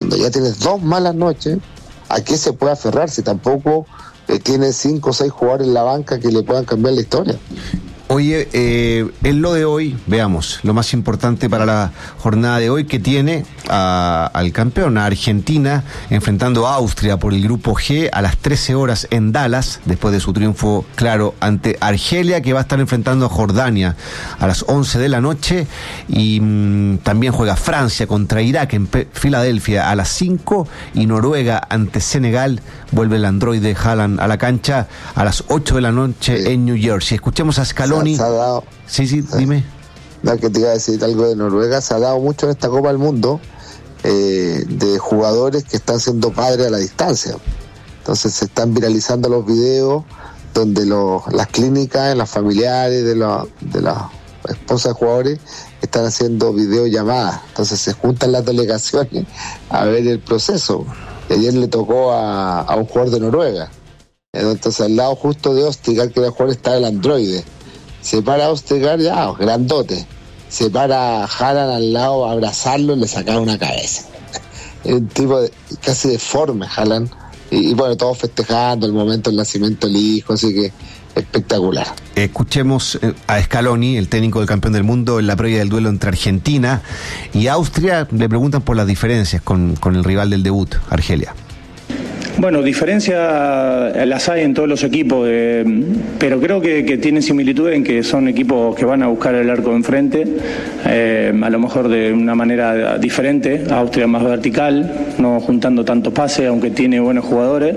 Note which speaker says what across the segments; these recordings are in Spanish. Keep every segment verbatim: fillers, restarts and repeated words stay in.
Speaker 1: cuando ya tienes dos malas noches, ¿a qué se puede aferrar si tampoco eh, tiene cinco o seis jugadores en la banca que le puedan cambiar la historia?
Speaker 2: Oye, eh, en lo de hoy, veamos, lo más importante para la jornada de hoy, que tiene a, al campeón, a Argentina, enfrentando a Austria por el grupo G a las trece horas en Dallas, después de su triunfo, claro, ante Argelia, que va a estar enfrentando a Jordania a las once de la noche, y mmm, también juega Francia contra Irak en P- Filadelfia a las cinco, y Noruega ante Senegal, vuelve el androide Haaland a la cancha a las ocho de la noche sí. en New Jersey. Escuchemos a Scaloni.
Speaker 1: Se ha dado,
Speaker 2: sí, sí, dime.
Speaker 1: No, que te iba a decir algo de Noruega. Se ha dado mucho en esta Copa del Mundo eh, de jugadores que están siendo padres a la distancia. Entonces se están viralizando los videos donde los, las clínicas, las familiares de, la, de las esposas de jugadores están haciendo videollamadas. Entonces se juntan las delegaciones a ver el proceso. Y ayer le tocó a, a un jugador de Noruega. Entonces al lado justo de Ostergaard, que era el jugador, está el androide. Se para Ostergaard, ya, grandote. Se para Haaland al lado a abrazarlo y le saca una cabeza. Es un tipo de, casi deforme, Haaland. Y, y bueno, todos festejando el momento del nacimiento del hijo, así que espectacular.
Speaker 2: Escuchemos a Scaloni, el técnico del campeón del mundo, en la previa del duelo entre Argentina y Austria. Le preguntan por las diferencias con, con el rival del debut, Argelia.
Speaker 3: Bueno, diferencias las hay en todos los equipos, eh, pero creo que, que tienen similitud en que son equipos que van a buscar el arco enfrente, eh, a lo mejor de una manera diferente. Austria más vertical, no juntando tantos pases, aunque tiene buenos jugadores.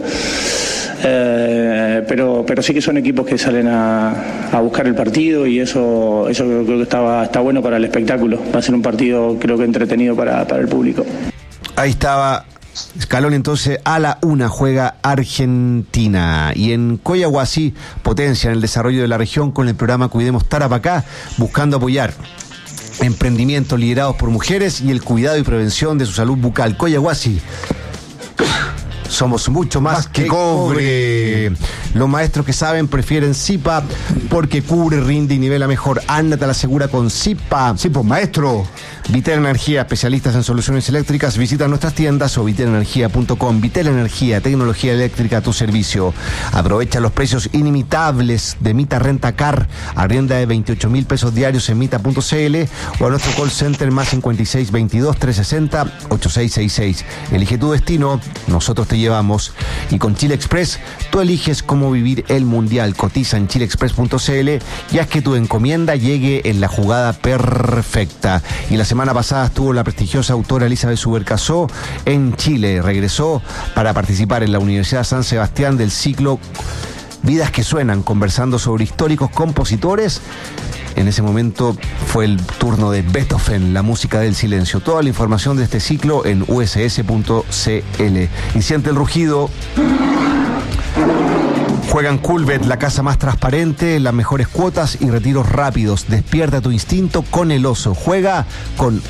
Speaker 3: Eh, pero pero sí que son equipos que salen a, a buscar el partido, y eso eso creo, creo que estaba, está bueno para el espectáculo. Va a ser un partido, creo que entretenido para, para el público.
Speaker 2: Ahí estaba Scaloni. Entonces a la una juega Argentina, y en Coyahuasi potencia en el desarrollo de la región con el programa Cuidemos Tarapacá, buscando apoyar emprendimientos liderados por mujeres y el cuidado y prevención de su salud bucal. Coyahuasi, somos mucho más, más que, que cobre. cobre. Los maestros que saben prefieren Zipa porque cubre, rinde y nivela mejor. Ándate a la segura con Zipa.
Speaker 4: Sí, pues maestro.
Speaker 2: Vitel Energía, especialistas en soluciones eléctricas. Visita nuestras tiendas o vitel energía punto com. Vitel Energía, tecnología eléctrica a tu servicio. Aprovecha los precios inimitables de Mita Renta Car. Arrienda de veintiocho mil pesos diarios en mita punto cl o a nuestro call center más cincuenta y seis veintidós trescientos sesenta ochenta y seis sesenta y seis. Elige tu destino, nosotros te llevamos. Y con Chile Express, tú eliges cómo vivir el mundial. Cotiza en chile express punto cl y haz que tu encomienda llegue en la jugada perfecta. Y la semana pasada estuvo la prestigiosa autora Elizabeth Subercasó en Chile. Regresó para participar en la Universidad San Sebastián del ciclo Vidas que Suenan, conversando sobre históricos compositores. En ese momento fue el turno de Beethoven, la música del silencio. Toda la información de este ciclo en u s s punto c l. Y siente el rugido. Juegan Coolbet, la casa más transparente, las mejores cuotas y retiros rápidos. Despierta tu instinto con el oso. Juega con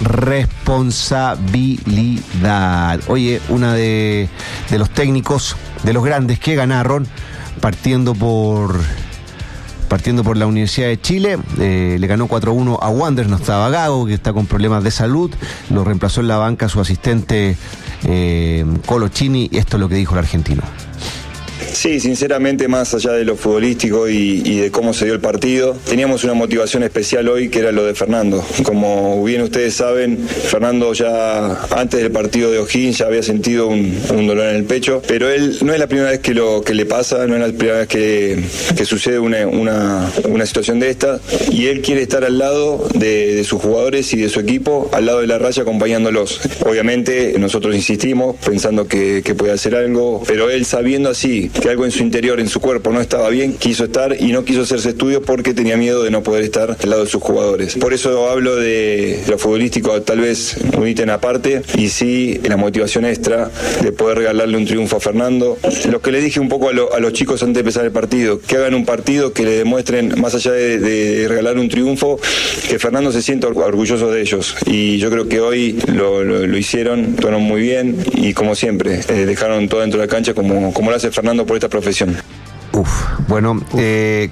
Speaker 2: responsabilidad. Oye, una de, de los técnicos, de los grandes que ganaron, partiendo por... Partiendo por la Universidad de Chile, eh, le ganó cuatro a uno a Wanderers. No estaba Gago, que está con problemas de salud. Lo reemplazó en la banca su asistente eh, Colo Chini, y esto es lo que dijo el argentino.
Speaker 5: Sí, sinceramente, más allá de lo futbolístico y, y de cómo se dio el partido, teníamos una motivación especial hoy, que era lo de Fernando. Como bien ustedes saben, Fernando ya antes del partido de O'Higgins ya había sentido un, un dolor en el pecho, pero él no es la primera vez que lo que le pasa, no es la primera vez que, que sucede una, una, una situación de esta, y él quiere estar al lado de, de sus jugadores y de su equipo, al lado de la raya, acompañándolos. Obviamente nosotros insistimos pensando que, que puede hacer algo, pero él, sabiendo así que algo en su interior, en su cuerpo no estaba bien, quiso estar y no quiso hacerse estudios porque tenía miedo de no poder estar al lado de sus jugadores. Por eso hablo de lo futbolístico, tal vez un ítem aparte, y sí la motivación extra de poder regalarle un triunfo a Fernando. Lo que le dije un poco a, lo, a los chicos antes de empezar el partido, que hagan un partido que le demuestren, más allá de, de regalar un triunfo, que Fernando se sienta orgulloso de ellos, y yo creo que hoy lo, lo, lo hicieron, actuaron muy bien y, como siempre, eh, dejaron todo dentro de la cancha como, como lo hace Fernando por esta profesión.
Speaker 2: Uf, bueno, Uf. Eh,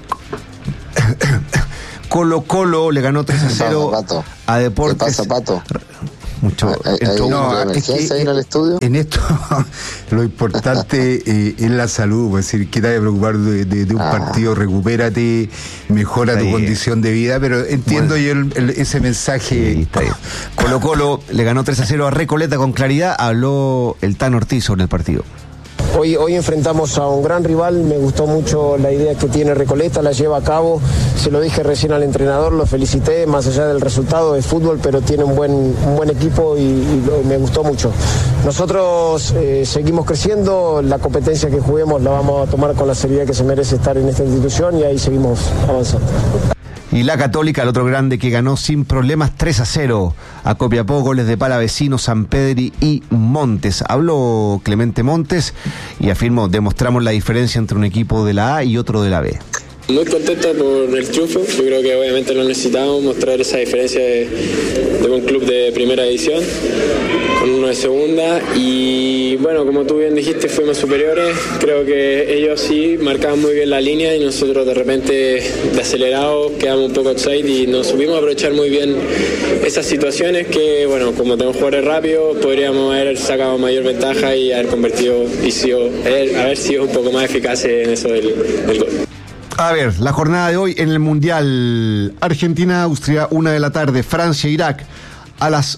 Speaker 2: Colo Colo le ganó tres a cero
Speaker 1: Pato?
Speaker 2: a Deportes.
Speaker 1: ¿Qué pasa, Pato?
Speaker 2: mucho.
Speaker 1: ¿Hay, hay
Speaker 4: no,
Speaker 1: una emergencia
Speaker 4: es que,
Speaker 1: ahí en el estudio?
Speaker 4: En esto, lo importante eh, es la salud, es decir, que te vaya a preocupar de, de, de un ah. partido, recupérate, mejora está tu bien. condición de vida, pero entiendo bueno. yo el, el, ese mensaje.
Speaker 2: Sí, está bien. Colo Colo le ganó tres a cero a Recoleta con claridad, habló el Tano Ortiz sobre el partido.
Speaker 6: Hoy, hoy enfrentamos a un gran rival, me gustó mucho la idea que tiene Recoleta, la lleva a cabo, se lo dije recién al entrenador, lo felicité, más allá del resultado de fútbol, pero tiene un buen, un buen equipo y, y lo, me gustó mucho. Nosotros eh, seguimos creciendo, la competencia que juguemos la vamos a tomar con la seriedad que se merece estar en esta institución y ahí seguimos avanzando.
Speaker 2: Y la Católica, el otro grande que ganó sin problemas tres a cero a Copiapó, goles de Palavecino, Sampedri y Montes. Habló Clemente Montes y afirmó, demostramos la diferencia entre un equipo de la A y otro de la B.
Speaker 7: Muy contenta por el triunfo, yo creo que obviamente lo necesitamos, mostrar esa diferencia de, de un club de primera división con uno de segunda y bueno, como tú bien dijiste, fuimos superiores, creo que ellos sí marcaban muy bien la línea y nosotros de repente de acelerado quedamos un poco outside y nos supimos aprovechar muy bien esas situaciones que bueno, como tenemos jugadores rápidos, podríamos haber sacado mayor ventaja y haber convertido y sido, haber, haber sido un poco más eficaces en eso del, del gol.
Speaker 2: A ver, la jornada de hoy en el Mundial. Argentina-Austria, una de la tarde. Francia-Irak a las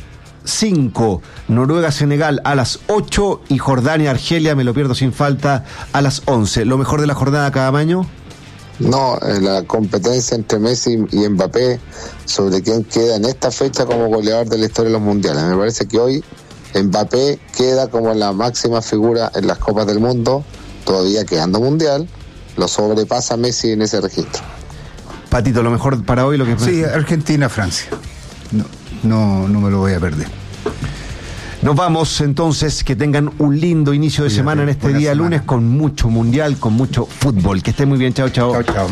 Speaker 2: cinco. Noruega-Senegal a las ocho. Y Jordania-Argelia, me lo pierdo sin falta, a las once. ¿Lo mejor de la jornada cada año?
Speaker 1: No, la competencia entre Messi y Mbappé sobre quién queda en esta fecha como goleador de la historia de los mundiales. Me parece que hoy Mbappé queda como la máxima figura en las Copas del Mundo, todavía quedando mundial. Lo sobrepasa Messi en ese registro.
Speaker 2: Patito, lo mejor para hoy, lo que
Speaker 4: sí, Argentina-Francia. No, no, no me lo voy a perder.
Speaker 2: Nos vamos entonces, que tengan un lindo inicio de Cuídate, semana en este día semana. Lunes con mucho mundial, con mucho fútbol. Que estén muy bien, chao, chao.
Speaker 4: Chao, chao.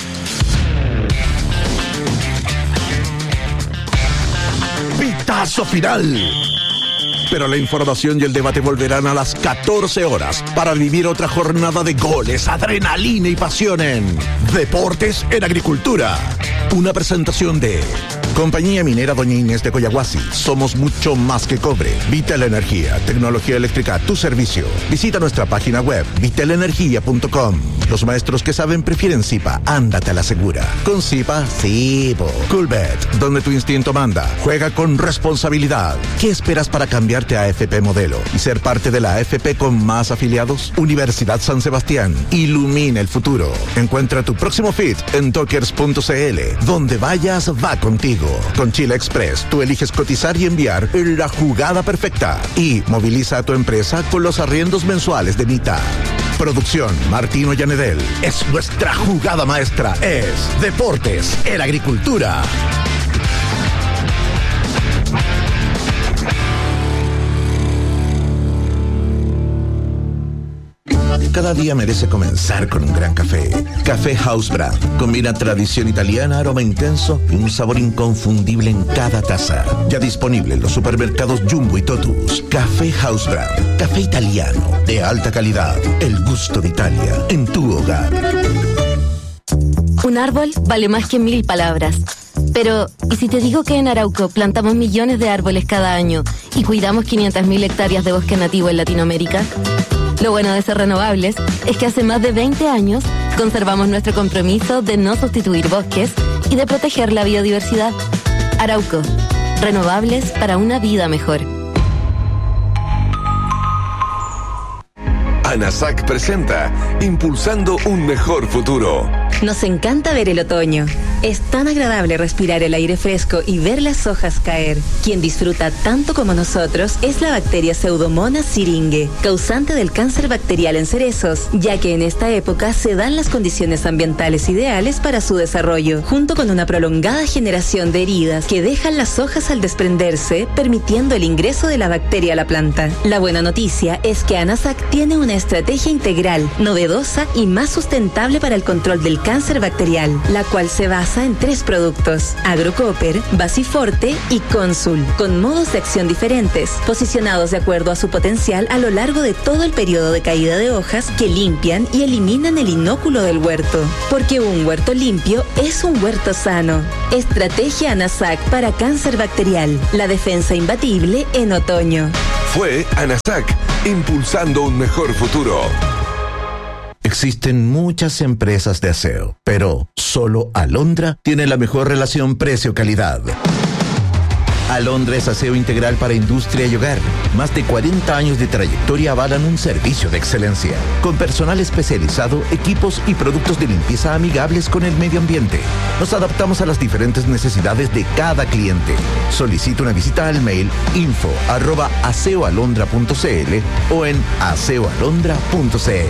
Speaker 8: Pitazo final. Pero la información y el debate volverán a las catorce horas para vivir otra jornada de goles, adrenalina y pasión en Deportes en Agricultura. Una presentación de Compañía Minera Doña Inés de Coyahuasi. Somos mucho más que cobre. Vitel Energía, tecnología eléctrica a tu servicio. Visita nuestra página web, vitel energía punto com. Los maestros que saben prefieren Zipa. Ándate a la segura. Con Zipa, sí, po. Coolbet, donde tu instinto manda. Juega con responsabilidad. ¿Qué esperas para cambiarte a A F P Modelo y ser parte de la A F P con más afiliados? Universidad San Sebastián. Ilumina el futuro. Encuentra tu próximo fit en tokers punto c l. Donde vayas, va contigo. Con Chile Express, tú eliges cotizar y enviar la jugada perfecta. Y moviliza a tu empresa con los arriendos mensuales de Mita. Producción Martino Llanedel. Es nuestra jugada maestra. Es Deportes en Agricultura. Cada día merece comenzar con un gran café. Café House Brand. Combina tradición italiana, aroma intenso y un sabor inconfundible en cada taza. Ya disponible en los supermercados Jumbo y Totus. Café House Brand. Café italiano de alta calidad. El gusto de Italia en tu hogar.
Speaker 9: Un árbol vale más que mil palabras. Pero, ¿y si te digo que en Arauco plantamos millones de árboles cada año y cuidamos quinientas mil hectáreas de bosque nativo en Latinoamérica? Lo bueno de ser renovables es que hace más de veinte años conservamos nuestro compromiso de no sustituir bosques y de proteger la biodiversidad. Arauco, renovables para una vida mejor.
Speaker 10: ANASAC presenta Impulsando un mejor futuro.
Speaker 11: Nos encanta ver el otoño. Es tan agradable respirar el aire fresco y ver las hojas caer. Quien disfruta tanto como nosotros es la bacteria Pseudomonas syringae, causante del cáncer bacterial en cerezos, ya que en esta época se dan las condiciones ambientales ideales para su desarrollo, junto con una prolongada generación de heridas que dejan las hojas al desprenderse, permitiendo el ingreso de la bacteria a la planta. La buena noticia es que ANASAC tiene una estrategia integral, novedosa y más sustentable para el control del Cáncer Bacterial, la cual se basa en tres productos: Agrocopper, Basiforte y Consul, con modos de acción diferentes, posicionados de acuerdo a su potencial a lo largo de todo el periodo de caída de hojas, que limpian y eliminan el inóculo del huerto. Porque un huerto limpio es un huerto sano. Estrategia ANASAC para Cáncer Bacterial, la defensa imbatible en otoño.
Speaker 10: Fue ANASAC, impulsando un mejor futuro.
Speaker 8: Existen muchas empresas de aseo, pero solo Alondra tiene la mejor relación precio-calidad. Alondra es aseo integral para industria y hogar. Más de cuarenta años de trayectoria avalan un servicio de excelencia, con personal especializado, equipos y productos de limpieza amigables con el medio ambiente. Nos adaptamos a las diferentes necesidades de cada cliente. Solicita una visita al mail info arroba aseoalondra punto cl o en aseoalondra punto cl.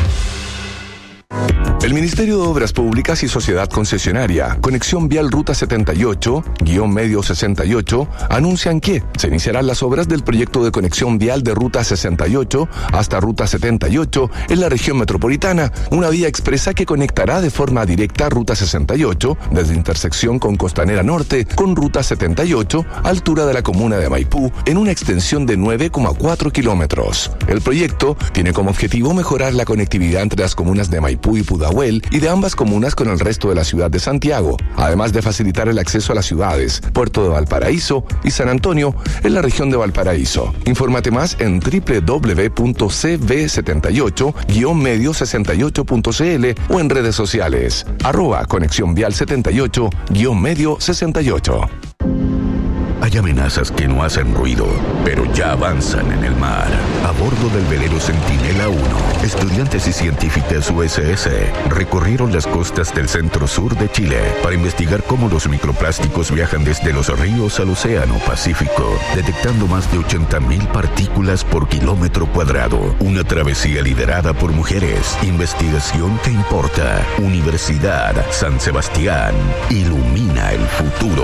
Speaker 10: El Ministerio de Obras Públicas y Sociedad Concesionaria, Conexión Vial Ruta setenta y ocho, guión medio sesenta y ocho, anuncian que se iniciarán las obras del proyecto de conexión vial de Ruta sesenta y ocho hasta Ruta setenta y ocho en la región metropolitana, una vía expresa que conectará de forma directa Ruta sesenta y ocho desde intersección con Costanera Norte con Ruta setenta y ocho, altura de la comuna de Maipú, en una extensión de nueve coma cuatro kilómetros. El proyecto tiene como objetivo mejorar la conectividad entre las comunas de Maipú y Pudahuel y de ambas comunas con el resto de la ciudad de Santiago, además de facilitar el acceso a las ciudades Puerto de Valparaíso y San Antonio en la región de Valparaíso. Infórmate más en doble u doble u doble u punto c v setenta y ocho guión medio sesenta y ocho punto c l o en redes sociales arroba conexión vial setenta y ocho guión medio sesenta y ocho.
Speaker 12: Hay amenazas que no hacen ruido, pero ya avanzan en el mar. A bordo del velero Centinela uno, estudiantes y científicas U S S recorrieron las costas del centro-sur de Chile para investigar cómo los microplásticos viajan desde los ríos al océano Pacífico, detectando más de ochenta mil partículas por kilómetro cuadrado. Una travesía liderada por mujeres. Investigación que importa. Universidad San Sebastián. Ilumina el futuro.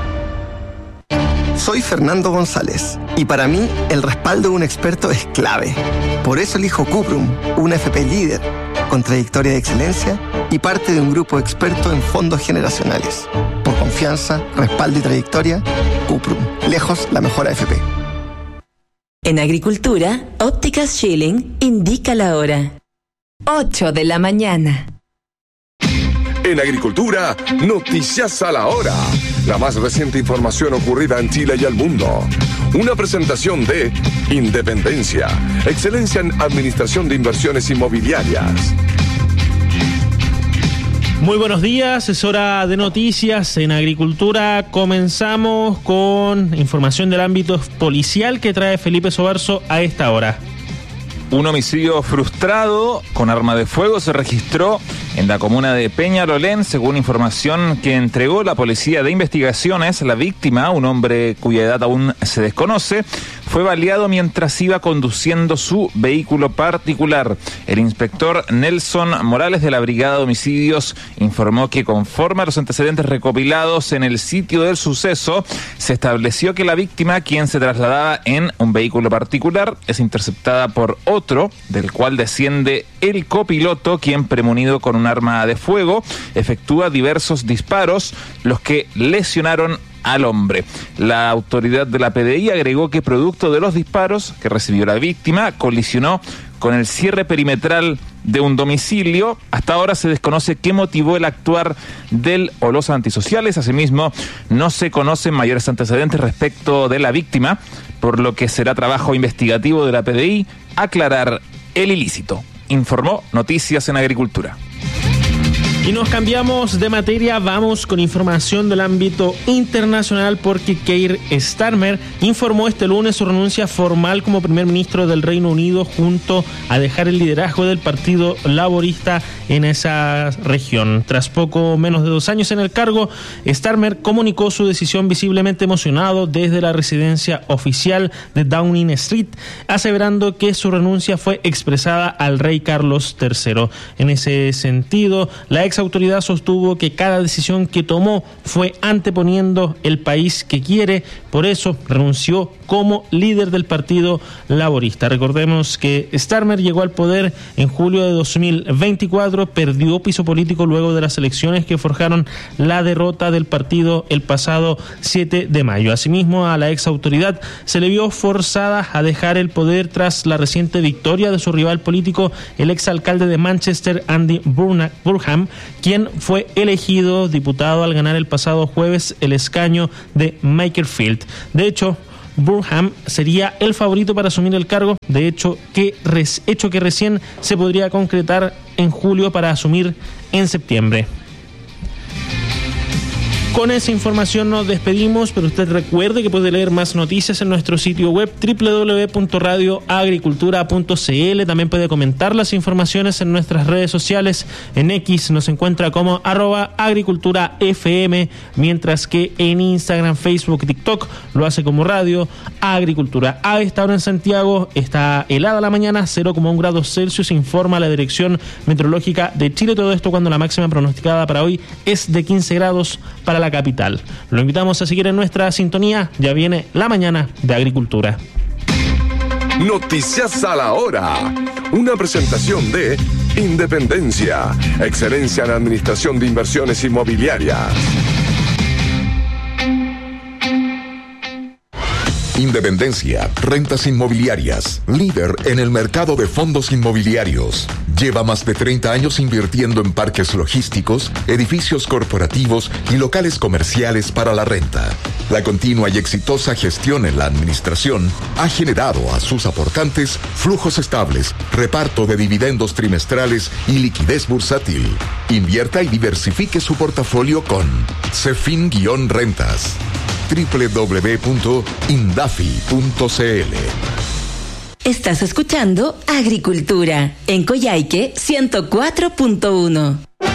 Speaker 13: Soy Fernando González y para mí el respaldo de un experto es clave. Por eso elijo Cuprum, una F P líder, con trayectoria de excelencia y parte de un grupo experto en fondos generacionales. Por confianza, respaldo y trayectoria, Cuprum, lejos la mejor A F P.
Speaker 11: En Agricultura, Ópticas Schilling indica la hora. ocho de la mañana.
Speaker 10: En Agricultura, noticias a la hora. La más reciente información ocurrida en Chile y el mundo. Una presentación de Independencia, excelencia en administración de inversiones inmobiliarias.
Speaker 14: Muy buenos días, es hora de noticias en Agricultura. Comenzamos con información del ámbito policial que trae Felipe Sobarzo a esta hora.
Speaker 15: Un homicidio frustrado con arma de fuego se registró en la comuna de Peñalolén, según información que entregó la Policía de Investigaciones. La víctima, un hombre cuya edad aún se desconoce, fue baleado mientras iba conduciendo su vehículo particular. El inspector Nelson Morales de la Brigada de Homicidios informó que conforme a los antecedentes recopilados en el sitio del suceso, se estableció que la víctima, quien se trasladaba en un vehículo particular, es interceptada por otro, del cual desciende el copiloto, quien, premunido con un arma de fuego, efectúa diversos disparos, los que lesionaron al hombre. La autoridad de la P D I agregó que producto de los disparos que recibió la víctima, colisionó con el cierre perimetral de un domicilio. Hasta ahora se desconoce qué motivó el actuar del o los antisociales. Asimismo, no se conocen mayores antecedentes respecto de la víctima, por lo que será trabajo investigativo de la P D I aclarar el ilícito. Informó Noticias en Agricultura.
Speaker 14: Y nos cambiamos de materia, vamos con información del ámbito internacional porque Keir Starmer informó este lunes su renuncia formal como primer ministro del Reino Unido junto a dejar el liderazgo del Partido Laborista en esa región. Tras poco menos de dos años en el cargo, Starmer comunicó su decisión visiblemente emocionado desde la residencia oficial de Downing Street, aseverando que su renuncia fue expresada al rey Carlos tercero. En ese sentido, la ex autoridad sostuvo que cada decisión que tomó fue anteponiendo el país que quiere, por eso renunció como líder del Partido Laborista. Recordemos que Starmer llegó al poder en julio de dos mil veinticuatro, perdió piso político luego de las elecciones que forjaron la derrota del partido el pasado siete de mayo. Asimismo, a la ex autoridad se le vio forzada a dejar el poder tras la reciente victoria de su rival político, el exalcalde de Manchester, Andy Burnham, quien fue elegido diputado al ganar el pasado jueves el escaño de Makerfield. De hecho, Burnham sería el favorito para asumir el cargo, de hecho que, res, hecho que recién se podría concretar en julio para asumir en septiembre. Con esa información nos despedimos, pero usted recuerde que puede leer más noticias en nuestro sitio web doble u doble u doble u punto radio agricultura punto c l. También puede comentar las informaciones en nuestras redes sociales. En X nos encuentra como arroba agricultura F M, mientras que en Instagram, Facebook, TikTok lo hace como Radio Agricultura. A esta hora en Santiago está helada la mañana, cero coma uno grados Celsius, informa la Dirección Meteorológica de Chile. Todo esto cuando la máxima pronosticada para hoy es de quince grados para la capital. Lo invitamos a seguir en nuestra sintonía. Ya viene la mañana de Agricultura.
Speaker 10: Noticias a la hora. Una presentación de Independencia, excelencia en administración de inversiones inmobiliarias. Independencia, rentas inmobiliarias, líder en el mercado de fondos inmobiliarios. Lleva más de treinta años invirtiendo en parques logísticos, edificios corporativos y locales comerciales para la renta. La continua y exitosa gestión en la administración ha generado a sus aportantes flujos estables, reparto de dividendos trimestrales y liquidez bursátil. Invierta y diversifique su portafolio con Cefin-Rentas. doble u doble u doble u punto indafi punto c l.
Speaker 11: Estás escuchando Agricultura en Coyhaique ciento cuatro punto uno.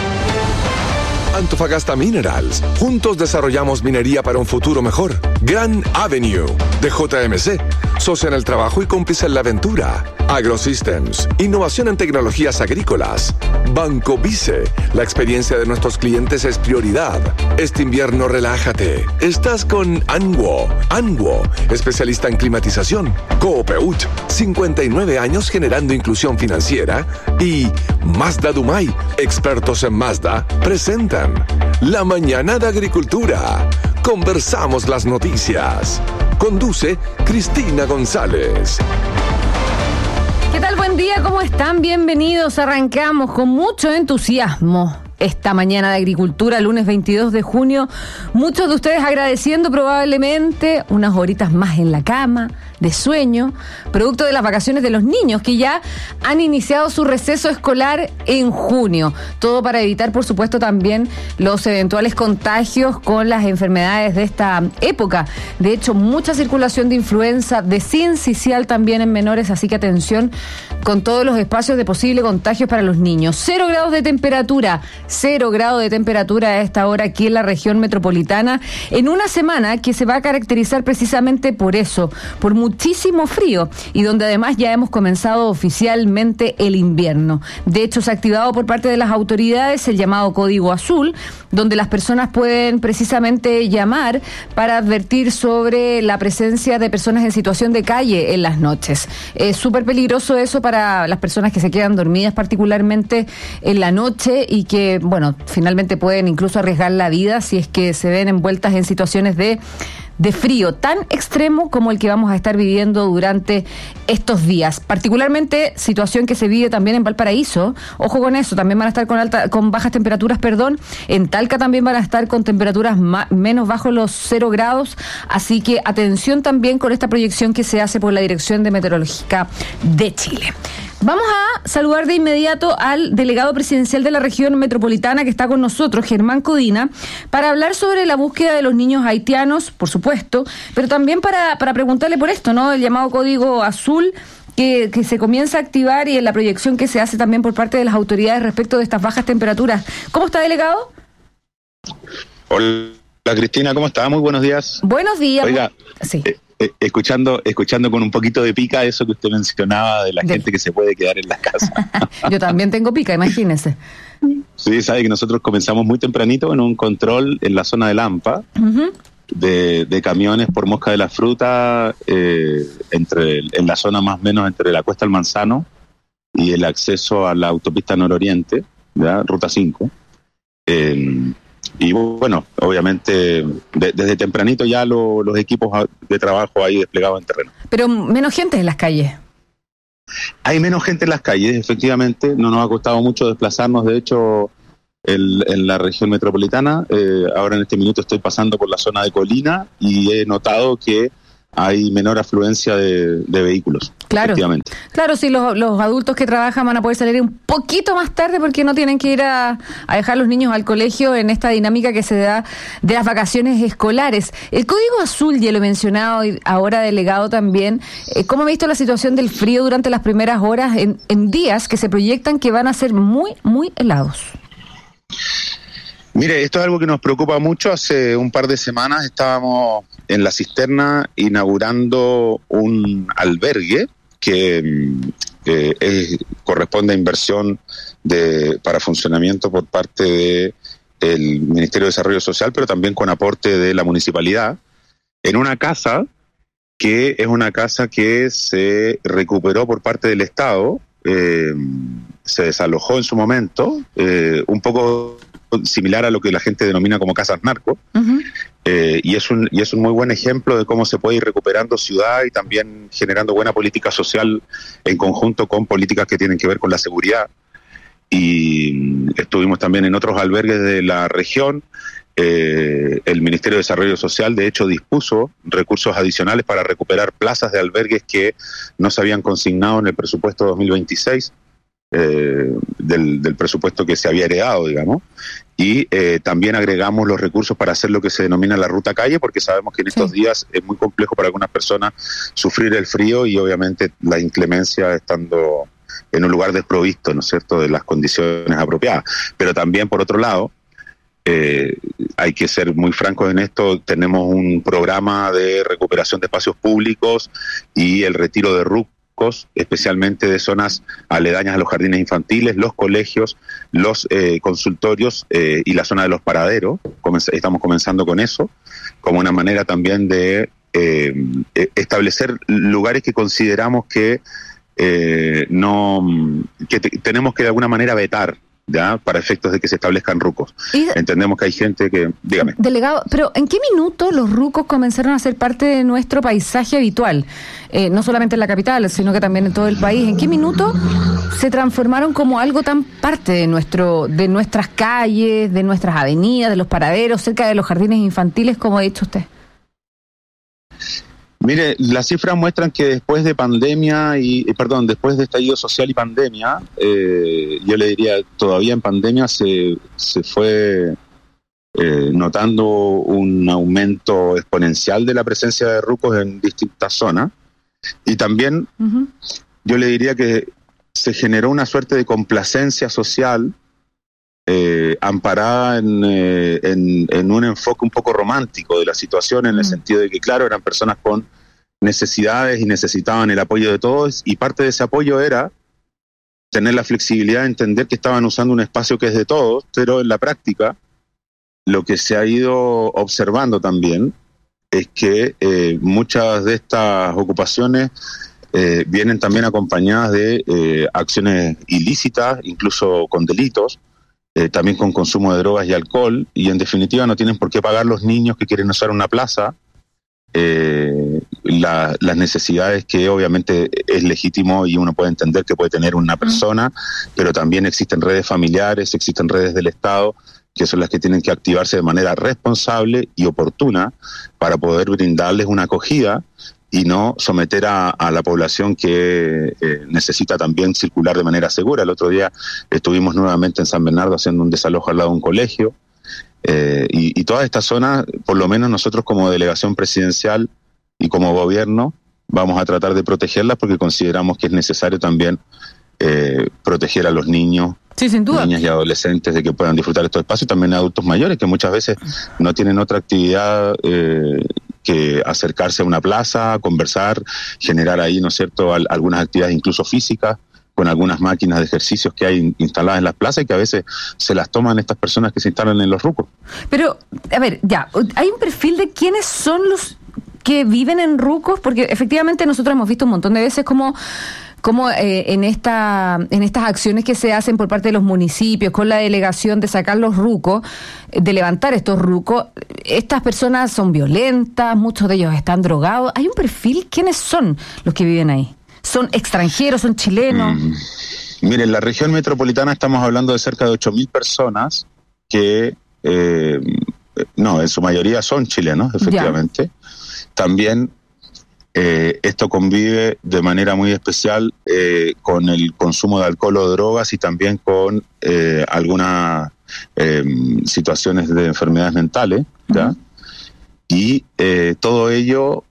Speaker 10: Antofagasta Minerals. Juntos desarrollamos minería para un futuro mejor. Gran Avenue de J M C. Socia en el trabajo y cómplice en la aventura. AgroSystems. Innovación en tecnologías agrícolas. Banco Vice. La experiencia de nuestros clientes es prioridad. Este invierno relájate. Estás con Anwo. Anwo. Especialista en climatización. Coopeuch. cincuenta y nueve años generando inclusión financiera. Y Mazda Dumay. Expertos en Mazda. Presentan La Mañana de Agricultura. Conversamos las noticias. Conduce Cristina González.
Speaker 16: ¿Qué tal? Buen día, ¿cómo están? Bienvenidos. Arrancamos con mucho entusiasmo esta mañana de Agricultura, lunes veintidós de junio. Muchos de ustedes agradeciendo probablemente unas horitas más en la cama, de sueño, producto de las vacaciones de los niños que ya han iniciado su receso escolar en junio. Todo para evitar, por supuesto, también los eventuales contagios con las enfermedades de esta época. De hecho, mucha circulación de influenza, de sincicial también en menores, así que atención con todos los espacios de posible contagio para los niños. Cero grados de temperatura, cero grado de temperatura a esta hora aquí en la región metropolitana, en una semana que se va a caracterizar precisamente por eso, por muchísimo frío, y donde además ya hemos comenzado oficialmente el invierno. De hecho, se ha activado por parte de las autoridades el llamado Código Azul, donde las personas pueden precisamente llamar para advertir sobre la presencia de personas en situación de calle en las noches. Es súper peligroso eso para las personas que se quedan dormidas particularmente en la noche y que, bueno, finalmente pueden incluso arriesgar la vida si es que se ven envueltas en situaciones de de frío tan extremo como el que vamos a estar viviendo durante estos días. Particularmente situación que se vive también en Valparaíso. Ojo con eso, también van a estar con alta, con bajas temperaturas, perdón. En Talca también van a estar con temperaturas ma- menos bajo los cero grados. Así que atención también con esta proyección que se hace por la Dirección de Meteorológica de Chile. Vamos a saludar de inmediato al delegado presidencial de la región metropolitana que está con nosotros, Germán Codina, para hablar sobre la búsqueda de los niños haitianos, por supuesto, pero también para, para preguntarle por esto, ¿no? El llamado Código Azul que, que se comienza a activar y en la proyección que se hace también por parte de las autoridades respecto de estas bajas temperaturas. ¿Cómo está, delegado?
Speaker 17: Hola, Cristina, ¿cómo está? Muy buenos días.
Speaker 16: Buenos días.
Speaker 17: Oiga,
Speaker 16: sí.
Speaker 17: Eh, eh, escuchando, escuchando con un poquito de pica eso que usted mencionaba de la de... gente que se puede quedar en las casas.
Speaker 16: Yo también tengo pica, imagínese.
Speaker 17: Sí, sabe que nosotros comenzamos muy tempranito en un control en la zona de Lampa, uh-huh. de, de camiones por Mosca de la Fruta, eh, entre en la zona más o menos entre la Cuesta del Manzano y el acceso a la autopista nororiente, ¿ya? Ruta cinco. Eh, y bueno, obviamente de, desde tempranito ya lo, los equipos de trabajo ahí desplegados en terreno.
Speaker 16: Pero menos gente en las calles.
Speaker 17: Hay menos gente en las calles, efectivamente. No nos ha costado mucho desplazarnos, de hecho, el, en la región metropolitana. Eh, ahora en este minuto estoy pasando por la zona de Colina y he notado que hay menor afluencia de, de vehículos.
Speaker 16: Claro,
Speaker 17: efectivamente.
Speaker 16: Claro, sí, los, los adultos que trabajan van a poder salir un poquito más tarde porque no tienen que ir a, a dejar a los niños al colegio en esta dinámica que se da de las vacaciones escolares. El Código Azul, ya lo he mencionado, y ahora delegado también, eh, ¿cómo ha visto la situación del frío durante las primeras horas en, en días que se proyectan que van a ser muy, muy helados?
Speaker 17: Mire, esto es algo que nos preocupa mucho. Hace un par de semanas estábamos en La Cisterna inaugurando un albergue que eh, es, corresponde a inversión de, para funcionamiento por parte de el Ministerio de Desarrollo Social, pero también con aporte de la municipalidad, en una casa que es una casa que se recuperó por parte del Estado, eh, se desalojó en su momento, eh, un poco similar a lo que la gente denomina como casas narco, uh-huh. eh, y es un y es un muy buen ejemplo de cómo se puede ir recuperando ciudad y también generando buena política social en conjunto con políticas que tienen que ver con la seguridad. Y estuvimos también en otros albergues de la región. Eh, el Ministerio de Desarrollo Social, de hecho, dispuso recursos adicionales para recuperar plazas de albergues que no se habían consignado en el presupuesto dos mil veintiséis. Eh, del, del presupuesto que se había heredado, digamos, y eh, también agregamos los recursos para hacer lo que se denomina la ruta calle, porque sabemos que en estos sí. días es muy complejo para algunas personas sufrir el frío y obviamente la inclemencia estando en un lugar desprovisto, ¿no es cierto?, de las condiciones apropiadas. Pero también, por otro lado, eh, hay que ser muy francos en esto, tenemos un programa de recuperación de espacios públicos y el retiro de R U C, especialmente de zonas aledañas a los jardines infantiles, los colegios, los eh, consultorios eh, y la zona de los paraderos. Comenz- estamos comenzando con eso, como una manera también de eh, establecer lugares que consideramos que eh, no que te- tenemos que de alguna manera vetar, ¿ya?, para efectos de que se establezcan rucos. De, Entendemos que hay gente que... Dígame.
Speaker 16: Delegado, pero ¿en qué minuto los rucos comenzaron a ser parte de nuestro paisaje habitual? Eh, no solamente en la capital, sino que también en todo el país. ¿En qué minuto se transformaron como algo tan parte de nuestro de nuestras calles, de nuestras avenidas, de los paraderos, cerca de los jardines infantiles, como ha dicho usted?
Speaker 17: Mire, las cifras muestran que después de pandemia y, perdón, después de estallido social y pandemia, eh, yo le diría, todavía en pandemia se, se fue eh, notando un aumento exponencial de la presencia de rucos en distintas zonas. Y también uh-huh. yo le diría que se generó una suerte de complacencia social eh, amparada en, eh, en, en un enfoque un poco romántico de la situación, en uh-huh. el sentido de que, claro, eran personas con necesidades y necesitaban el apoyo de todos, y parte de ese apoyo era tener la flexibilidad de entender que estaban usando un espacio que es de todos, pero en la práctica lo que se ha ido observando también es que eh, muchas de estas ocupaciones eh, vienen también acompañadas de eh, acciones ilícitas, incluso con delitos, eh, también con consumo de drogas y alcohol, y en definitiva no tienen por qué pagar los niños que quieren usar una plaza eh, la, las necesidades que obviamente es legítimo y uno puede entender que puede tener una persona, pero también existen redes familiares, existen redes del Estado, que son las que tienen que activarse de manera responsable y oportuna para poder brindarles una acogida y no someter a, a la población que eh, necesita también circular de manera segura. El otro día estuvimos nuevamente en San Bernardo haciendo un desalojo al lado de un colegio, eh, y, y toda esta zona, por lo menos nosotros como delegación presidencial y como gobierno, vamos a tratar de protegerlas porque consideramos que es necesario también eh, proteger a los niños,
Speaker 16: sí, sin duda,
Speaker 17: niñas y adolescentes de que puedan disfrutar de estos espacios, y también a adultos mayores que muchas veces no tienen otra actividad eh, que acercarse a una plaza, conversar, generar ahí, ¿no es cierto?, al, algunas actividades incluso físicas con algunas máquinas de ejercicios que hay instaladas en las plazas y que a veces se las toman estas personas que se instalan en los rucos.
Speaker 16: Pero, a ver, ya, ¿hay un perfil de quiénes son los que viven en rucos? Porque efectivamente nosotros hemos visto un montón de veces como... como eh, en esta en estas acciones que se hacen por parte de los municipios con la delegación de sacar los rucos, de levantar estos rucos, estas personas son violentas, muchos de ellos están drogados. ¿Hay un perfil? ¿Quiénes son los que viven ahí? ¿Son extranjeros? ¿Son chilenos?
Speaker 17: Mm. Mire, en la región metropolitana estamos hablando de cerca de ocho mil personas que, eh, no, en su mayoría son chilenos, efectivamente. Ya. También Eh, esto convive de manera muy especial eh, con el consumo de alcohol o drogas y también con eh, algunas eh, situaciones de enfermedades mentales, ¿ya? Uh-huh. Y eh, todo ello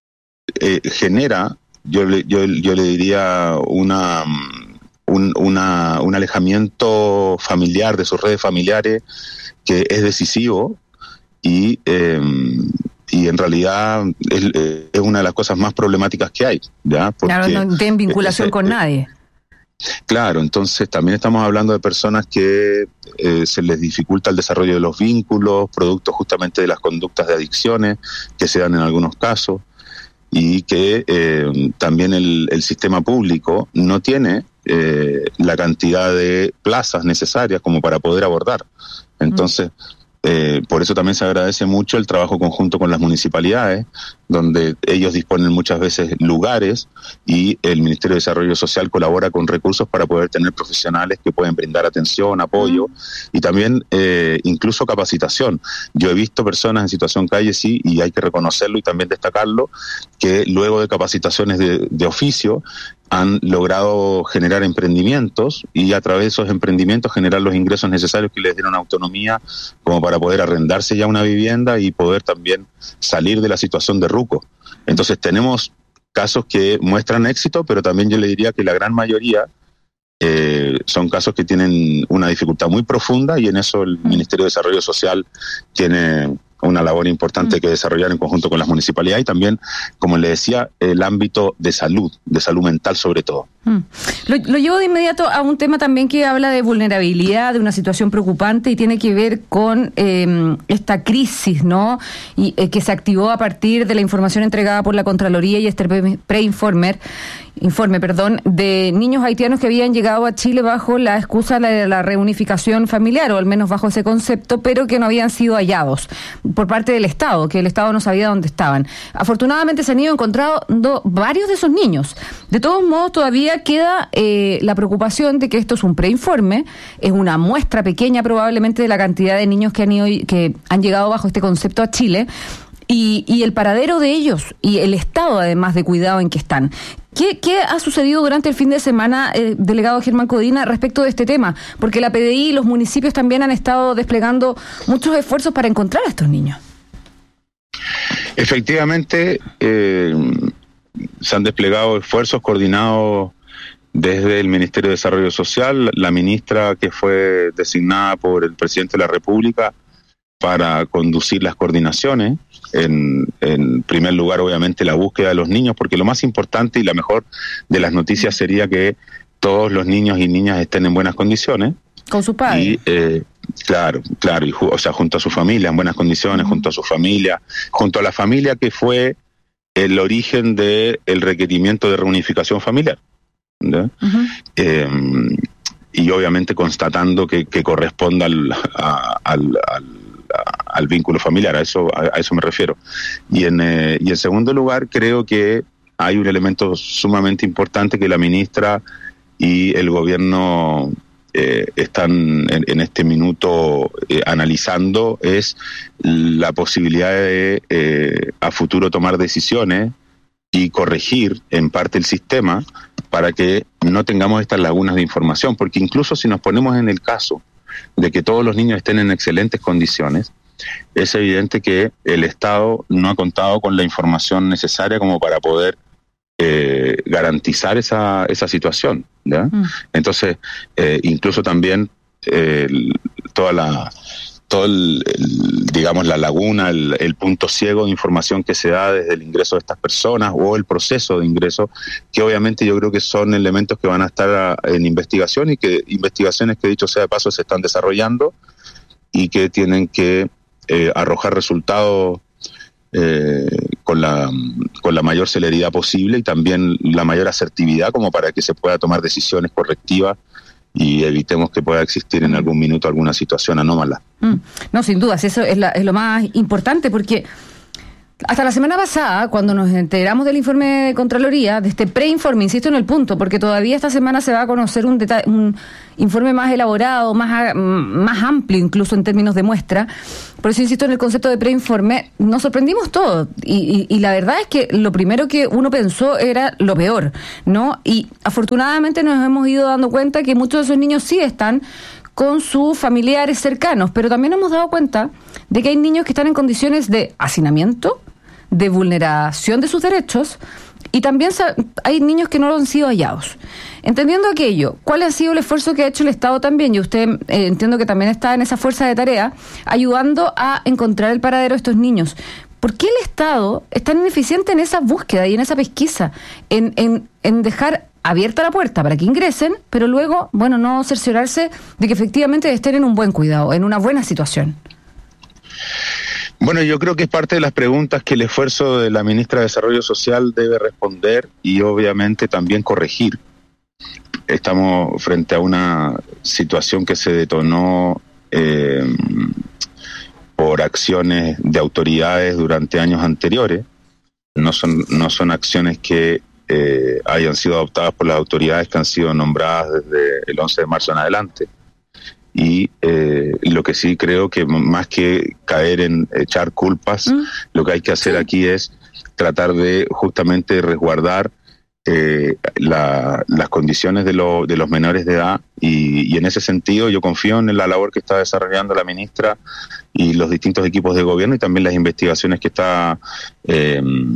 Speaker 17: eh, genera, yo le, yo, yo le diría, una, un, una, un alejamiento familiar de sus redes familiares que es decisivo y... Eh, y en realidad es, es una de las cosas más problemáticas que hay, ¿ya? Porque,
Speaker 16: claro, no tienen vinculación eh, con nadie.
Speaker 17: Claro, entonces también estamos hablando de personas que eh, se les dificulta el desarrollo de los vínculos, producto justamente de las conductas de adicciones que se dan en algunos casos, y que eh, también el, el sistema público no tiene eh, la cantidad de plazas necesarias como para poder abordar. Entonces... Mm. Eh, por eso también se agradece mucho el trabajo conjunto con las municipalidades, donde ellos disponen muchas veces lugares y el Ministerio de Desarrollo Social colabora con recursos para poder tener profesionales que pueden brindar atención, apoyo y también eh, incluso capacitación. Yo he visto personas en situación calle, sí, y hay que reconocerlo y también destacarlo, que luego de capacitaciones de, de oficio han logrado generar emprendimientos y a través de esos emprendimientos generar los ingresos necesarios que les dieron autonomía como para poder arrendarse ya una vivienda y poder también salir de la situación de ruco. Entonces tenemos casos que muestran éxito, pero también yo le diría que la gran mayoría eh, son casos que tienen una dificultad muy profunda y en eso el Ministerio de Desarrollo Social tiene una labor importante que desarrollar en conjunto con las municipalidades y también, como le decía, el ámbito de salud, de salud mental sobre todo. Mm.
Speaker 16: Lo, lo llevo de inmediato a un tema también que habla de vulnerabilidad, de una situación preocupante y tiene que ver con eh, esta crisis, ¿no? Y eh, que se activó a partir de la información entregada por la Contraloría y este preinforme, informe, perdón, de niños haitianos que habían llegado a Chile bajo la excusa de la reunificación familiar, o al menos bajo ese concepto, pero que no habían sido hallados por parte del Estado, que el Estado no sabía dónde estaban. Afortunadamente se han ido encontrando varios de esos niños. De todos modos, todavía queda eh, la preocupación de que esto es un preinforme, es una muestra pequeña probablemente de la cantidad de niños que han ido, que han llegado bajo este concepto a Chile, y, y el paradero de ellos, y el estado además de cuidado en que están. ¿Qué, qué ha sucedido durante el fin de semana, eh, delegado Germán Codina, respecto de este tema? Porque la P D I y los municipios también han estado desplegando muchos esfuerzos para encontrar a estos niños.
Speaker 17: Efectivamente, eh, se han desplegado esfuerzos coordinados desde el Ministerio de Desarrollo Social, la ministra que fue designada por el presidente de la República para conducir las coordinaciones. En, en primer lugar, obviamente, la búsqueda de los niños, porque lo más importante y la mejor de las noticias sería que todos los niños y niñas estén en buenas condiciones.
Speaker 16: Con su padre.
Speaker 17: Y, eh, claro, claro, y, o sea, junto a su familia, en buenas condiciones, uh-huh. junto a su familia, junto a la familia que fue el origen del requerimiento de reunificación familiar. Uh-huh. Eh, y obviamente constatando que, que corresponda al, a, al, al al vínculo familiar, a eso a, a eso me refiero. Y en eh, y en segundo lugar, creo que hay un elemento sumamente importante que la ministra y el gobierno eh, están en, en este minuto eh, analizando, es la posibilidad de eh, a futuro tomar decisiones y corregir en parte el sistema para que no tengamos estas lagunas de información, porque incluso si nos ponemos en el caso de que todos los niños estén en excelentes condiciones, es evidente que el Estado no ha contado con la información necesaria como para poder eh, garantizar esa, esa situación, ¿ya? Mm. Entonces, eh, incluso también eh, toda la todo el, el, digamos, la laguna, el, el punto ciego de información que se da desde el ingreso de estas personas o el proceso de ingreso, que obviamente yo creo que son elementos que van a estar a, en investigación y que investigaciones que, dicho sea de paso, se están desarrollando y que tienen que eh, arrojar resultados eh, con la, con la mayor celeridad posible y también la mayor asertividad como para que se pueda tomar decisiones correctivas y evitemos que pueda existir en algún minuto alguna situación anómala.
Speaker 16: Mm. No, sin dudas, eso es, la, es lo más importante, porque hasta la semana pasada, cuando nos enteramos del informe de Contraloría, de este preinforme, insisto en el punto, porque todavía esta semana se va a conocer un, deta- un informe más elaborado, más, más amplio incluso en términos de muestra, por eso insisto en el concepto de preinforme, nos sorprendimos todos, y, y, y la verdad es que lo primero que uno pensó era lo peor, ¿no? Y afortunadamente nos hemos ido dando cuenta que muchos de esos niños sí están con sus familiares cercanos, pero también nos hemos dado cuenta de que hay niños que están en condiciones de hacinamiento, de vulneración de sus derechos, y también hay niños que no han sido hallados. Entendiendo aquello, ¿cuál ha sido el esfuerzo que ha hecho el Estado también? Y usted eh, entiendo que también está en esa fuerza de tarea, ayudando a encontrar el paradero de estos niños. ¿Por qué el Estado es tan ineficiente en esa búsqueda y en esa pesquisa? En, en, en dejar abierta la puerta para que ingresen, pero luego, bueno, no cerciorarse de que efectivamente estén en un buen cuidado, en una buena situación.
Speaker 17: Bueno, yo creo que es parte de las preguntas que el esfuerzo de la ministra de Desarrollo Social debe responder y obviamente también corregir. Estamos frente a una situación que se detonó eh, por acciones de autoridades durante años anteriores. No son, no son acciones que eh, hayan sido adoptadas por las autoridades que han sido nombradas desde el once de marzo en adelante. Y eh, lo que sí creo que más que caer en echar culpas, mm. lo que hay que hacer sí. aquí es tratar de justamente resguardar eh, la, las condiciones de, lo, de los menores de edad y, y en ese sentido yo confío en la labor que está desarrollando la ministra y los distintos equipos de gobierno y también las investigaciones que está eh,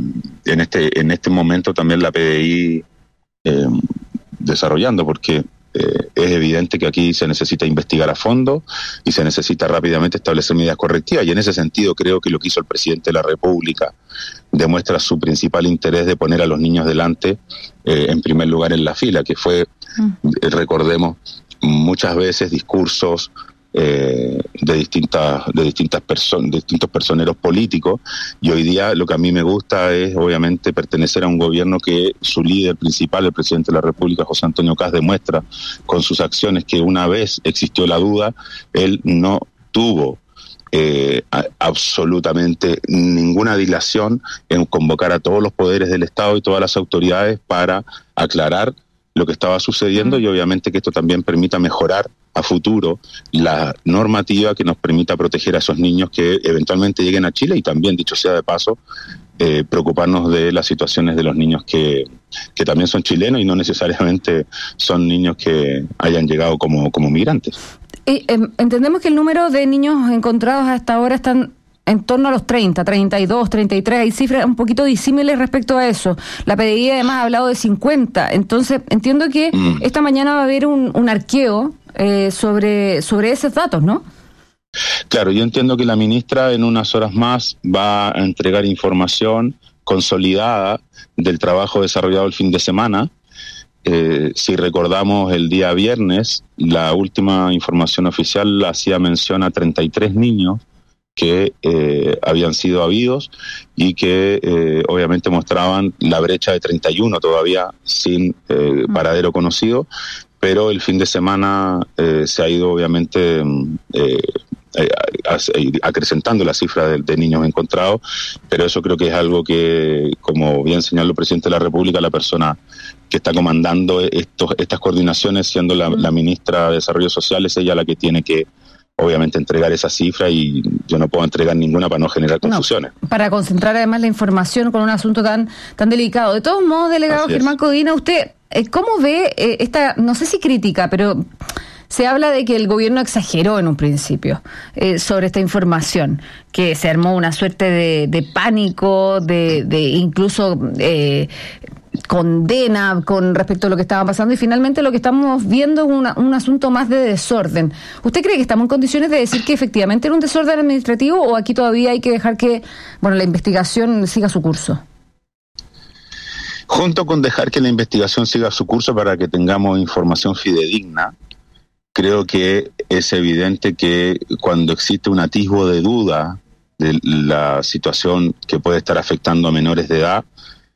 Speaker 17: en este en este momento también la P D I eh, desarrollando, porque Eh, es evidente que aquí se necesita investigar a fondo y se necesita rápidamente establecer medidas correctivas y en ese sentido creo que lo que hizo el presidente de la República demuestra su principal interés de poner a los niños delante eh, en primer lugar en la fila, que fue, mm. eh, recordemos, muchas veces discursos eh, de distintas de distintas personas, de distintos personeros políticos y hoy día lo que a mí me gusta es obviamente pertenecer a un gobierno que su líder principal, el presidente de la República, José Antonio Kast, demuestra con sus acciones que una vez existió la duda, él no tuvo eh, a, absolutamente ninguna dilación en convocar a todos los poderes del Estado y todas las autoridades para aclarar lo que estaba sucediendo y obviamente que esto también permita mejorar a futuro la normativa que nos permita proteger a esos niños que eventualmente lleguen a Chile y también, dicho sea de paso, eh, preocuparnos de las situaciones de los niños que, que también son chilenos y no necesariamente son niños que hayan llegado como, como migrantes.
Speaker 16: Eh, eh, entendemos que el número de niños encontrados hasta ahora están en torno a los treinta, treinta y dos, treinta y tres, hay cifras un poquito disímiles respecto a eso. La P D I además ha hablado de cincuenta, entonces entiendo que mm. esta mañana va a haber un, un arqueo eh, sobre, sobre esos datos, ¿no?
Speaker 17: Claro, yo entiendo que la ministra en unas horas más va a entregar información consolidada del trabajo desarrollado el fin de semana. Eh, si recordamos el día viernes, la última información oficial hacía mención a treinta y tres niños que eh, habían sido habidos y que eh, obviamente mostraban la brecha de treinta y uno todavía sin eh, paradero conocido, pero el fin de semana eh, se ha ido obviamente eh, eh, acrecentando la cifra de, de niños encontrados, pero eso creo que es algo que, como bien señaló el presidente de la República, la persona que está comandando estos, estas coordinaciones, siendo la, la ministra de Desarrollo Social, es ella la que tiene que obviamente entregar esa cifra y yo no puedo entregar ninguna para no generar confusiones.
Speaker 16: No, para concentrar además la información con un asunto tan tan delicado. De todos modos, delegado Germán Codina, usted, eh, ¿cómo ve eh, esta, no sé si crítica, pero se habla de que el gobierno exageró en un principio eh, sobre esta información, que se armó una suerte de, de pánico, de, de incluso... Eh, condena con respecto a lo que estaba pasando y finalmente lo que estamos viendo es una, un asunto más de desorden. ¿Usted cree que estamos en condiciones de decir que efectivamente era un desorden administrativo o aquí todavía hay que dejar que, bueno, la investigación siga su curso?
Speaker 17: Junto con dejar que la investigación siga su curso para que tengamos información fidedigna, creo que es evidente que cuando existe un atisbo de duda de la situación que puede estar afectando a menores de edad,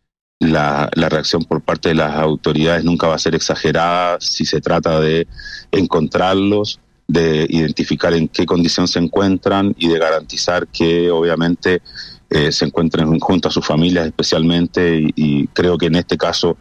Speaker 17: la, la reacción por parte de las autoridades nunca va a ser exagerada si se trata de encontrarlos, de identificar en qué condición se encuentran y de garantizar que obviamente eh, se encuentren junto a sus familias especialmente y, y creo que en este caso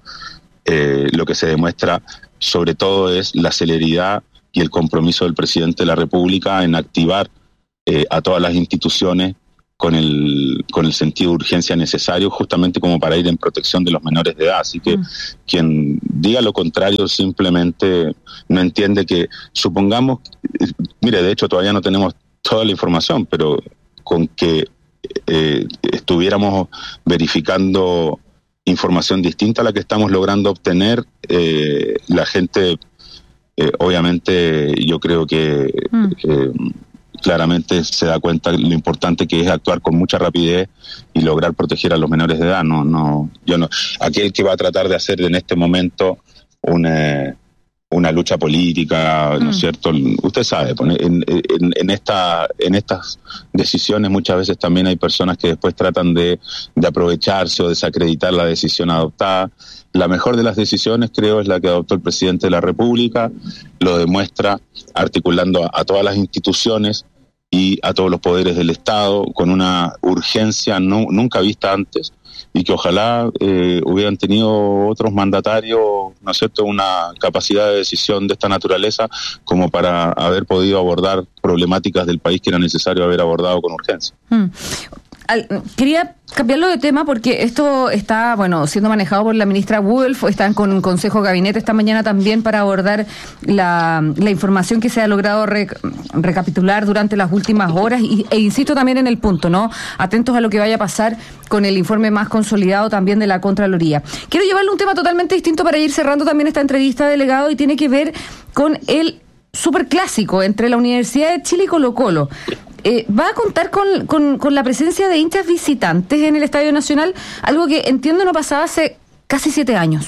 Speaker 17: eh, lo que se demuestra sobre todo es la celeridad y el compromiso del presidente de la República en activar eh, a todas las instituciones con el con el sentido de urgencia necesario justamente como para ir en protección de los menores de edad. Así que mm. quien diga lo contrario simplemente no entiende que, supongamos, mire, de hecho todavía no tenemos toda la información, pero con que eh, estuviéramos verificando información distinta a la que estamos logrando obtener, eh, la gente, eh, obviamente, yo creo que... Mm. Eh, claramente se da cuenta lo importante que es actuar con mucha rapidez y lograr proteger a los menores de edad. No, no, yo no. Aquel que va a tratar de hacer en este momento una, una lucha política, ¿no es mm. cierto? Usted sabe, en, en, en esta, en estas decisiones muchas veces también hay personas que después tratan de, de aprovecharse o desacreditar la decisión adoptada. La mejor de las decisiones, creo, es la que adoptó el presidente de la República, lo demuestra articulando a, a todas las instituciones y a todos los poderes del Estado con una urgencia no, nunca vista antes y que ojalá eh, hubieran tenido otros mandatarios, ¿no es cierto?, una capacidad de decisión de esta naturaleza como para haber podido abordar problemáticas del país que era necesario haber abordado con urgencia.
Speaker 16: Hmm. Al, quería cambiarlo de tema porque esto está, bueno, siendo manejado por la ministra Wolf, están con un consejo de gabinete esta mañana también para abordar la, la información que se ha logrado rec, recapitular durante las últimas horas y, e insisto también en el punto, ¿no? Atentos a lo que vaya a pasar con el informe más consolidado también de la Contraloría. Quiero llevarle un tema totalmente distinto para ir cerrando también esta entrevista, delegado, y tiene que ver con el superclásico entre la Universidad de Chile y Colo-Colo. Eh, ¿Va a contar con, con, con la presencia de hinchas visitantes en el Estadio Nacional? Algo que entiendo no pasaba hace casi siete años.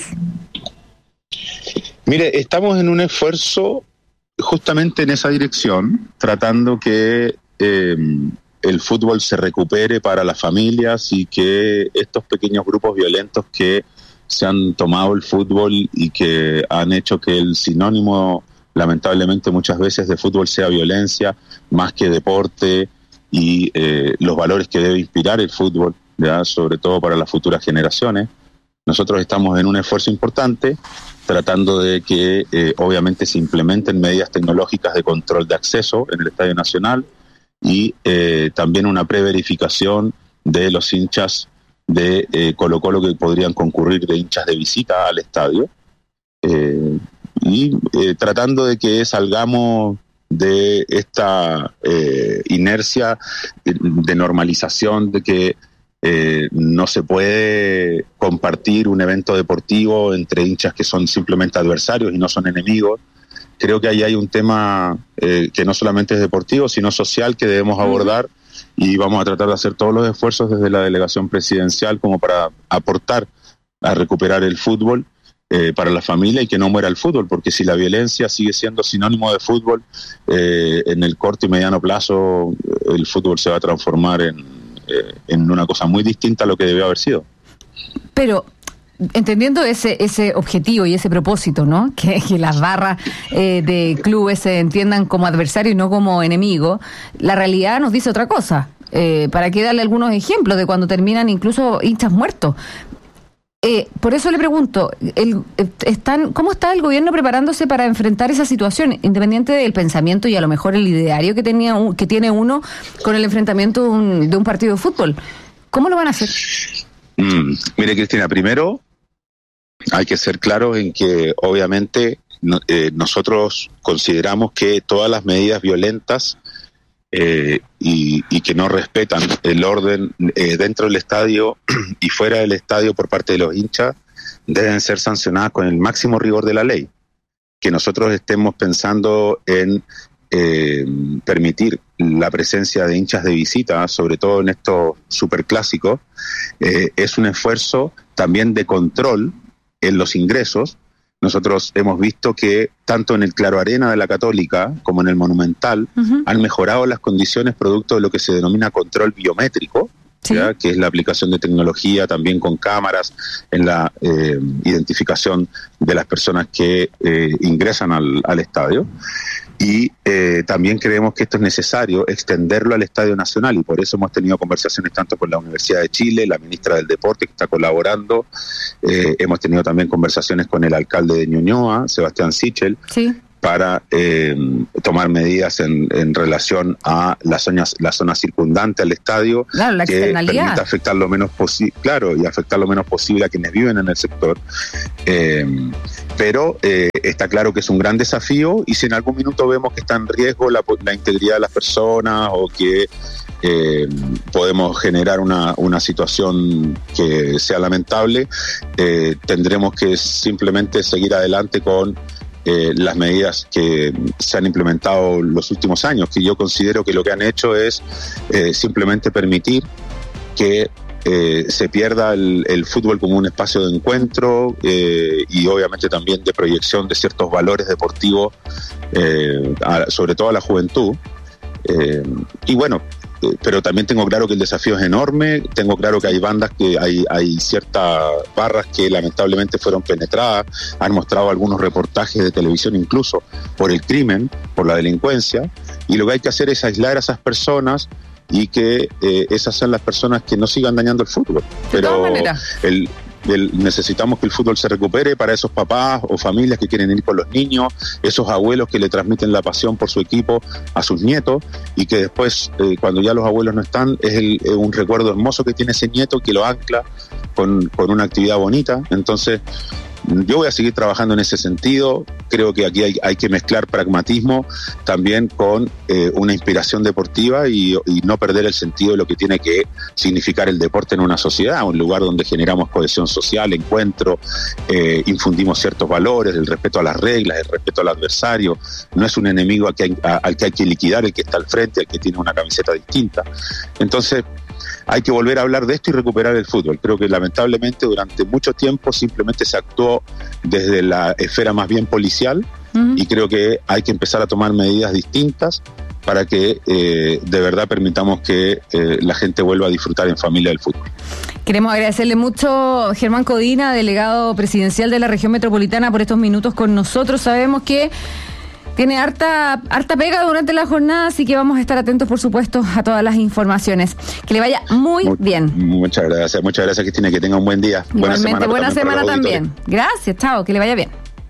Speaker 17: Mire, estamos en un esfuerzo justamente en esa dirección, tratando que eh, el fútbol se recupere para las familias y que estos pequeños grupos violentos que se han tomado el fútbol y que han hecho que el sinónimo lamentablemente muchas veces de fútbol sea violencia más que deporte y eh, los valores que debe inspirar el fútbol, ¿ya?, sobre todo para las futuras generaciones. Nosotros estamos en un esfuerzo importante tratando de que eh, obviamente se implementen medidas tecnológicas de control de acceso en el Estadio Nacional y eh, también una preverificación de los hinchas de eh, Colo-Colo que podrían concurrir de hinchas de visita al estadio. Eh, y eh, tratando de que salgamos de esta eh, inercia de, de normalización de que eh, no se puede compartir un evento deportivo entre hinchas que son simplemente adversarios y no son enemigos. Creo que ahí hay un tema eh, que no solamente es deportivo, sino social que debemos abordar y vamos a tratar de hacer todos los esfuerzos desde la delegación presidencial como para aportar a recuperar el fútbol Eh, para la familia y que no muera el fútbol, porque si la violencia sigue siendo sinónimo de fútbol, eh, en el corto y mediano plazo el fútbol se va a transformar en, eh, en una cosa muy distinta a lo que debió haber sido.
Speaker 16: Pero entendiendo ese ese objetivo y ese propósito, ¿no?, que, que las barras eh, de clubes se entiendan como adversario y no como enemigo, la realidad nos dice otra cosa. Eh, ¿Para qué darle algunos ejemplos de cuando terminan incluso hinchas muertos? Eh, por eso le pregunto, el, están, ¿cómo está el gobierno preparándose para enfrentar esa situación, independiente del pensamiento y a lo mejor el ideario que tenía que tiene uno con el enfrentamiento de un, de un partido de fútbol? ¿Cómo lo van a hacer?
Speaker 17: Mm, mire, Cristina, primero hay que ser claros en que obviamente no, eh, nosotros consideramos que todas las medidas violentas Eh, y, y que no respetan el orden eh, dentro del estadio y fuera del estadio por parte de los hinchas deben ser sancionadas con el máximo rigor de la ley. Que nosotros estemos pensando en eh, permitir la presencia de hinchas de visita, sobre todo en estos superclásicos, eh, es un esfuerzo también de control en los ingresos. Nosotros hemos visto que tanto en el Claro Arena de la Católica como en el Monumental uh-huh. han mejorado las condiciones producto de lo que se denomina control biométrico, sí. ¿ya? Que es la aplicación de tecnología también con cámaras en la eh, identificación de las personas que eh, ingresan al, al estadio. Y eh, también creemos que esto es necesario extenderlo al Estadio Nacional, y por eso hemos tenido conversaciones tanto con la Universidad de Chile, la ministra del Deporte que está colaborando, eh, hemos tenido también conversaciones con el alcalde de Ñuñoa, Sebastián Sichel, sí. para eh, tomar medidas en, en relación a la zona, la zona circundante al estadio,
Speaker 16: claro, la
Speaker 17: que permita afectar lo menos posible, claro, y afectar lo menos posible a quienes viven en el sector. Eh, pero eh, está claro que es un gran desafío, y si en algún minuto vemos que está en riesgo la, la integridad de las personas o que eh, podemos generar una, una situación que sea lamentable, eh, tendremos que simplemente seguir adelante con Eh, las medidas que se han implementado los últimos años, que yo considero que lo que han hecho es eh, simplemente permitir que eh, se pierda el, el fútbol como un espacio de encuentro eh, y obviamente también de proyección de ciertos valores deportivos, eh, a, sobre todo a la juventud. Eh, y bueno, pero también tengo claro que el desafío es enorme, tengo claro que hay bandas, que hay, hay ciertas barras que lamentablemente fueron penetradas, han mostrado algunos reportajes de televisión incluso por el crimen, por la delincuencia, y lo que hay que hacer es aislar a esas personas y que eh, esas sean las personas que no sigan dañando el fútbol. Pero el El, necesitamos que el fútbol se recupere para esos papás o familias que quieren ir con los niños, esos abuelos que le transmiten la pasión por su equipo a sus nietos, y que después, eh, cuando ya los abuelos no están, es, el, es un recuerdo hermoso que tiene ese nieto que lo ancla con, con una actividad bonita. Entonces, yo voy a seguir trabajando en ese sentido. Creo que aquí hay, hay que mezclar pragmatismo también con eh, una inspiración deportiva y, y no perder el sentido de lo que tiene que significar el deporte en una sociedad, un lugar donde generamos cohesión social, encuentro, eh, infundimos ciertos valores, el respeto a las reglas, el respeto al adversario. No es un enemigo al que hay, a, al que, hay que liquidar el que está al frente, el que tiene una camiseta distinta. Entonces, hay que volver a hablar de esto y recuperar el fútbol. Creo que lamentablemente durante mucho tiempo simplemente se actuó desde la esfera más bien policial, uh-huh. y creo que hay que empezar a tomar medidas distintas para que eh, de verdad permitamos que eh, la gente vuelva a disfrutar en familia del fútbol.
Speaker 16: Queremos agradecerle mucho, Germán Codina, delegado presidencial de la región metropolitana, por estos minutos con nosotros. Sabemos que tiene harta, harta pega durante la jornada, así que vamos a estar atentos, por supuesto, a todas las informaciones. Que le vaya muy, muy bien.
Speaker 17: Muchas gracias, muchas gracias, Cristina, que tenga un buen día.
Speaker 16: Igualmente, buena semana, buena
Speaker 17: también,
Speaker 16: semana también. Gracias, chao, que le vaya bien.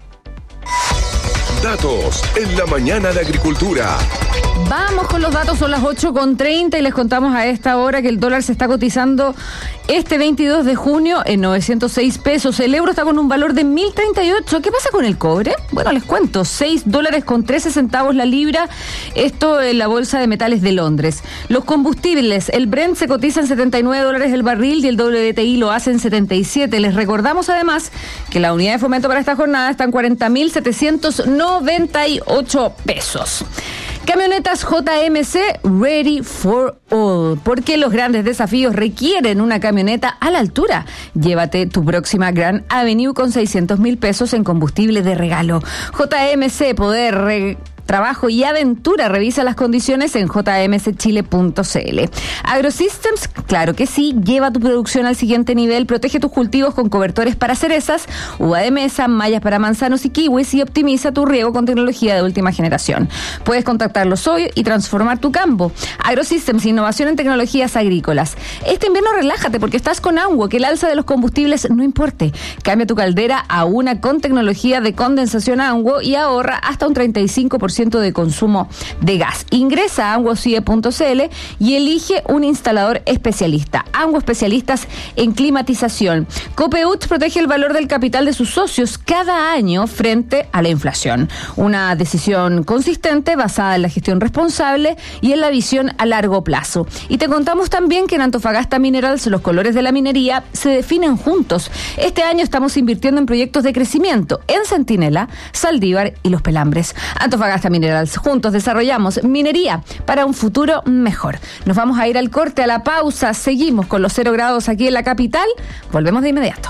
Speaker 10: Datos en la mañana de Agricultura.
Speaker 16: Vamos con los datos, son las ocho con treinta y les contamos a esta hora que el dólar se está cotizando este veintidós de junio en novecientos seis pesos. El euro está con un valor de mil treinta y ocho. ¿Qué pasa con el cobre? Bueno, les cuento, seis dólares con trece centavos la libra, esto en la Bolsa de Metales de Londres. Los combustibles, el Brent se cotiza en setenta y nueve dólares el barril y el W T I lo hace en setenta y siete. Les recordamos además que la unidad de fomento para esta jornada está en cuarenta mil setecientos noventa y ocho pesos. Camionetas J M C Ready for All, porque los grandes desafíos requieren una camioneta a la altura. Llévate tu próxima Grand Avenue con seiscientos mil pesos en combustible de regalo. J M C, poder re- trabajo y aventura. Revisa las condiciones en j m c chile punto c l. AgroSystems, claro que sí, lleva tu producción al siguiente nivel. Protege tus cultivos con cobertores para cerezas, uva de mesa, mallas para manzanos y kiwis, y optimiza tu riego con tecnología de última generación. Puedes contactarlos hoy y transformar tu campo. AgroSystems, innovación en tecnologías agrícolas. Este invierno relájate porque estás con agua, que el alza de los combustibles no importe. Cambia tu caldera a una con tecnología de condensación agua y ahorra hasta un treinta y cinco por por ciento de consumo de gas. Ingresa a anguasie punto c l y elige un instalador especialista. Anguo, especialistas en climatización. Copeuch protege el valor del capital de sus socios cada año frente a la inflación. Una decisión consistente basada en la gestión responsable y en la visión a largo plazo. Y te contamos también que en Antofagasta Minerals los colores de la minería se definen juntos. Este año estamos invirtiendo en proyectos de crecimiento en Centinela, Saldívar y Los Pelambres. Antofagasta Minerals, juntos desarrollamos minería para un futuro mejor. Nos vamos a ir al corte, a la pausa. Seguimos con los cero grados aquí en la capital. Volvemos de inmediato.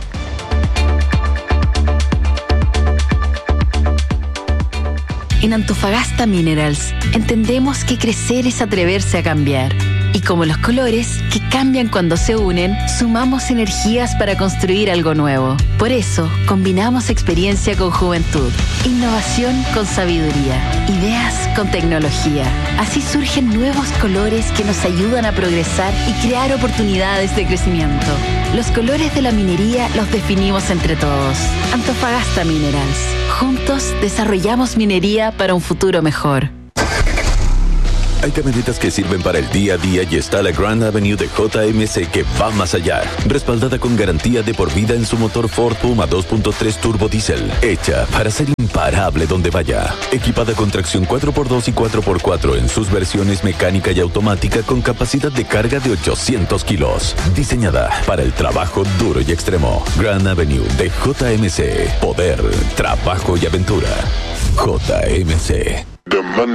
Speaker 18: En Antofagasta Minerals entendemos que crecer es atreverse a cambiar. Y como los colores, que cambian cuando se unen, sumamos energías para construir algo nuevo. Por eso, combinamos experiencia con juventud, innovación con sabiduría, ideas con tecnología. Así surgen nuevos colores que nos ayudan a progresar y crear oportunidades de crecimiento. Los colores de la minería los definimos entre todos. Antofagasta Minerals. Juntos desarrollamos minería para un futuro mejor.
Speaker 19: Hay camionetas que sirven para el día a día y está la Grand Avenue de J M C que va más allá. Respaldada con garantía de por vida en su motor Ford Puma dos punto tres Turbo Diesel. Hecha para ser imparable donde vaya. Equipada con tracción cuatro por dos y cuatro por cuatro en sus versiones mecánica y automática con capacidad de carga de ochocientos kilos. Diseñada para el trabajo duro y extremo. Grand Avenue de J M C. Poder, trabajo y aventura. J M C.
Speaker 20: The money